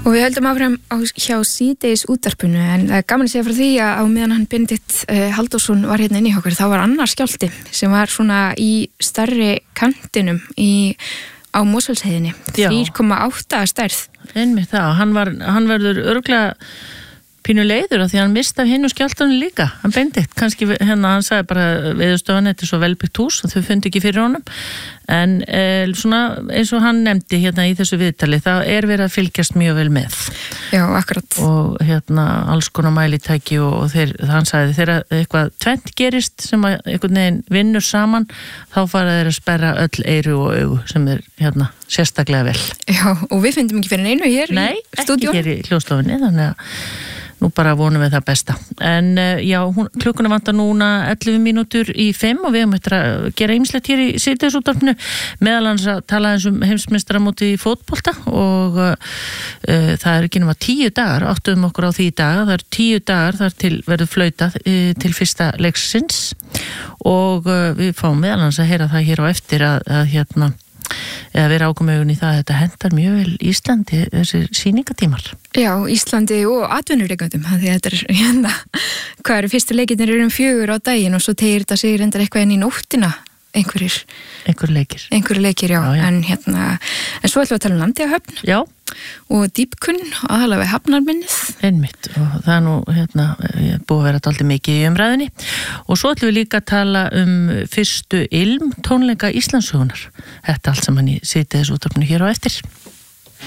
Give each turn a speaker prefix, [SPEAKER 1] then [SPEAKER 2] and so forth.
[SPEAKER 1] Og við höldum áfram hjá síðdegis útvarpinu en það gaman að segja frá því að á meðan hann Benedikt Halldórsson var hérna inn í okkur þá var annar skjálfti sem var svona í stærri kantinum á Mosfellsheiðinni 3,8 stærð.
[SPEAKER 2] Einmitt það, hann verður örugglega pínu leiður af því að hann mista af hinn og skjálftanum líka, hann Benedikt, kannski hann sagði bara Veðurstofan, þetta svo velbyggt hús og þau fundi ekki fyrir honum, en svona eins og hann nefndi hérna í þessu viðtali, það verið að fylgjast mjög vel með.
[SPEAKER 1] Já, akkurat.
[SPEAKER 2] Og alls konar mælitæki og hann sagði þegar eitthvað tvennt gerist sem að einhvern veginn vinnur saman, þá fara þeir að sperra öll eyru og augu sem sérstaklega vel.
[SPEAKER 1] Já, og við fundum ekki fyrir neinu hér í stúdíónu.
[SPEAKER 2] Nei, ekki hér í hljóðstofunni, þannig að nú bara vonum við það besta. En já, klukkuna vantar núna 11 mínútur í 5 og við höfum eftir að gera ýmislegt hér í síðdegisútvarpinu, meðal annars að tala um heimsmeistaramóti í fótbolta og það ekki nema 10 dagar, áttuðum okkur á því í dag, það 10 dagar þar til verður flautað til fyrsta leiksins og við fáum meðal annars að heyra það hér á eftir að eða vera ákomaugun í það að þetta hentar mjög vel Íslandi, þessir sýningatímar. Já,
[SPEAKER 1] Íslandi og atvinnureikandum, því að þetta hvað eru fyrstu leikirnir 4 á daginn og svo tegir þetta sig reyndar eitthvað inn í nóttina, einhverjir leikir, já. En svo ætlum við að tala um Landeyjahöfn.
[SPEAKER 2] Já.
[SPEAKER 1] Og dýpkunn, aðalega við hafnarminnið.
[SPEAKER 2] Einmitt, og það nú búið að vera dálítið mikið í umræðinni. Og svo ætlum við líka að tala um fyrstu tónleika Íslandssögunar. Þetta allt saman í síðdegisútvarpinu hér á eftir.